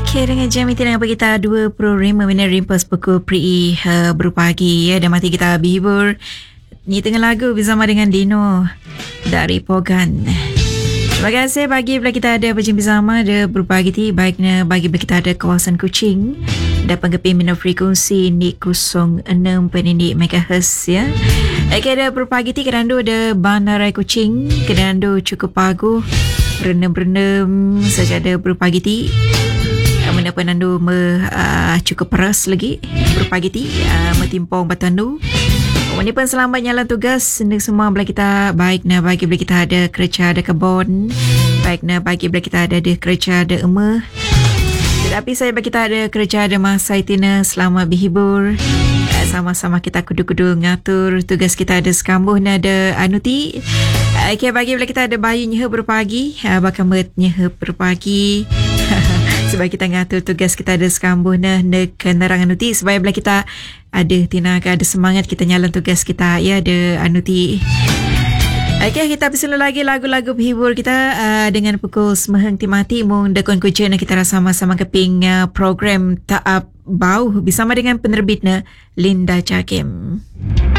Okay, dengan jam itu dengan kita 2 program Meminat Rimpas pukul pri berpagi ya, dan mati kita berhibur. Ni tengah lagu bersama dengan Dino dari Pogan. Terima kasih bagi bila kita ada berjumpa bersama ada berpagi ti, baiknya bagi bila kita ada kawasan Kuching dapat keping minat frekuensi ni 06.6 MHz ya. Okay, ada berpagi ti kerandu ada Bandarai Kuching, kerandu cukup pagu, berenam-berenam saja ada berpagi ti. Mana penandu cukup peras lagi berpagi ti metimpong batandu. Ini pun selamat nyala tugas untuk semua bila kita baik na bagi bila kita ada kerja ada kebun, baik na bagi bila kita ada kerja ada emah. Tetapi saya bagi kita ada kerja ada masa itina selamat berhibur. Sama-sama kita kudu-kudu ngatur tugas kita ada sekambuh na ada anuti. Okay, bagi bila kita ada bayi nyehe berpagi, bakal nyehe berpagi. Sebab kita ngatur tugas kita ada sekambuh na kenerangan anuti, supaya bila kita ada tenaga, ada semangat kita nyala tugas kita ya ada anuti. Okay, kita bersama lagi lagu-lagu berhibur kita dengan pukul semeheng timati mung dekon kujen kita sama-sama keping program Taap Bau bersama dengan penerbitnya Linda Jakim.